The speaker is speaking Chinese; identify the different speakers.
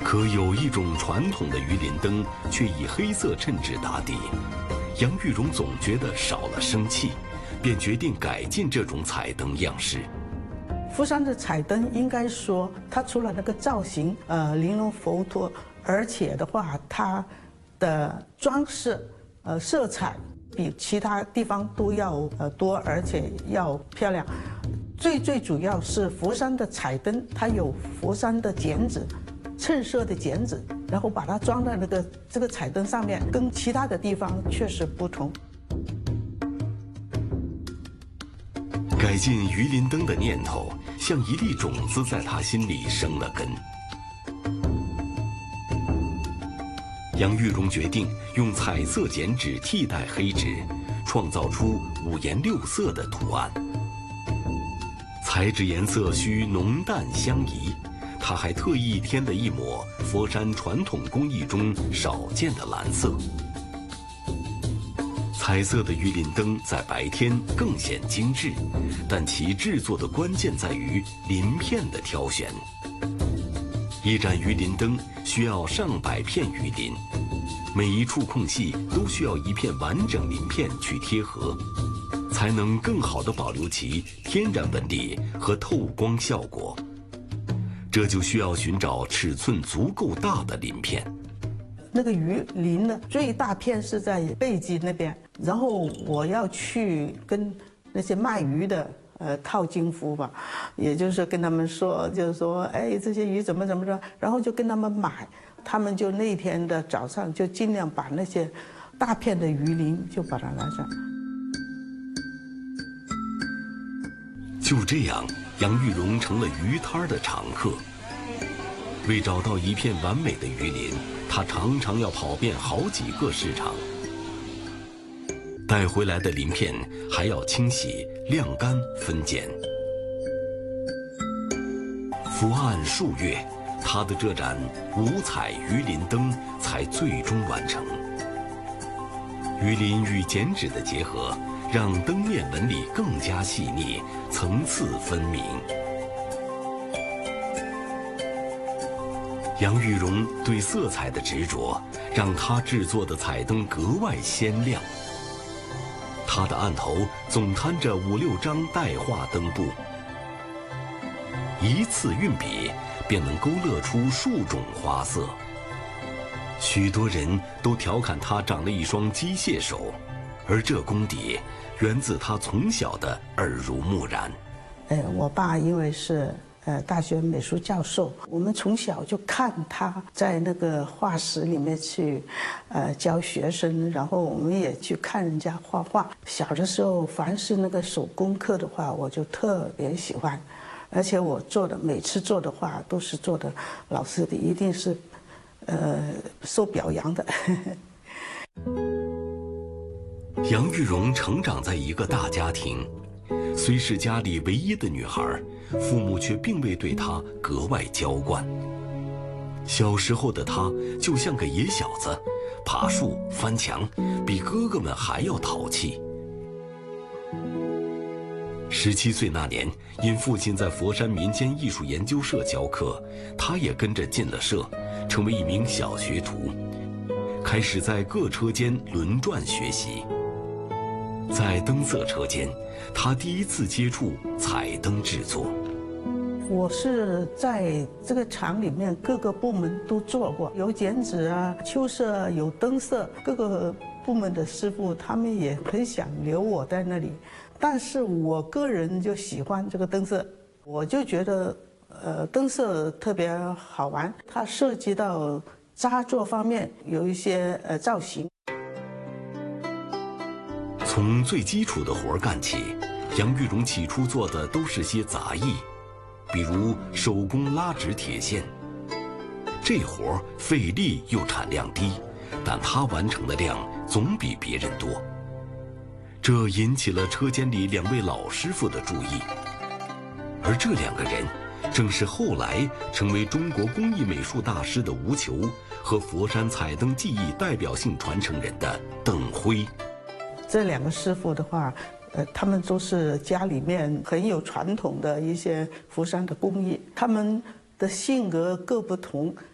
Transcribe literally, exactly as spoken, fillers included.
Speaker 1: 可有一种传统的鱼鳞灯却以黑色衬纸打底，杨玉荣总觉得少了生气，便决定改进这种彩灯样式。
Speaker 2: 福山的彩灯应该说，它除了那个造型，呃，玲珑浮凸，而且的话，它的装饰，呃，色彩比其他地方都要呃多，而且要漂亮。最最主要是福山的彩灯，它有福山的剪纸，衬色的剪纸，然后把它装在那个这个彩灯上面，跟其他的地方确实不同。
Speaker 1: 改进鱼鳞灯的念头像一粒种子在他心里生了根。杨玉荣决定用彩色剪纸替代黑纸，创造出五颜六色的图案。彩纸颜色需浓淡相宜，他还特意添了一抹佛山传统工艺中少见的蓝色。彩色的鱼鳞灯在白天更显精致，但其制作的关键在于鳞片的挑选。一盏鱼鳞灯需要上百片鱼鳞，每一处空隙都需要一片完整鳞片去贴合，才能更好地保留其天然纹理和透光效果。这就需要寻找尺寸足够大的鳞片。
Speaker 2: 那个鱼鳞呢，最大片是在背脊那边，然后我要去跟那些卖鱼的呃套近乎吧，也就是跟他们说，就是说，哎，这些鱼怎么怎么着，然后就跟他们买，他们就那天的早上就尽量把那些大片的鱼鳞就把它拿上。
Speaker 1: 就这样，杨玉荣成了鱼摊的常客。为找到一片完美的鱼鳞，他常常要跑遍好几个市场。带回来的鳞片还要清洗、晾干、分拣。伏案数月，他的这盏五彩鱼鳞灯才最终完成。鱼鳞与剪纸的结合，让灯面纹理更加细腻，层次分明。杨玉荣对色彩的执着，让他制作的彩灯格外鲜亮。他的案头总摊着五六张带画灯布，一次运笔便能勾勒出数种花色。许多人都调侃他长了一双机械手，而这功底源自他从小的耳濡目染。
Speaker 2: 哎，我爸因为是呃大学美术教授，我们从小就看他在那个画室里面去呃教学生，然后我们也去看人家画画。小的时候，凡是那个手工课的话，我就特别喜欢，而且我做的每次做的画都是做的老师的一定是呃受表扬的。
Speaker 1: 杨玉荣成长在一个大家庭，虽是家里唯一的女孩，父母却并未对她格外娇惯。小时候的她就像个野小子，爬树、翻墙，比哥哥们还要淘气。十七岁那年，因父亲在佛山民间艺术研究社教课，她也跟着进了社，成为一名小学徒，开始在各车间轮转学习。在灯色车间，他第一次接触彩灯制作。
Speaker 2: 我是在这个厂里面各个部门都做过，有剪纸啊、秋色，有灯色，各个部门的师傅他们也很想留我在那里，但是我个人就喜欢这个灯色，我就觉得呃灯色特别好玩，它涉及到扎作方面有一些呃造型。
Speaker 1: 从最基础的活儿干起，杨玉荣起初做的都是些杂役，比如手工拉直铁线。这活儿费力又产量低，但他完成的量总比别人多，这引起了车间里两位老师傅的注意。而这两个人，正是后来成为中国工艺美术大师的吴球和佛山彩灯技艺代表性传承人的邓辉。
Speaker 2: 这两个师傅的话，呃，他们都是家里面很有传统的一些佛山的工艺，他们的性格各不同，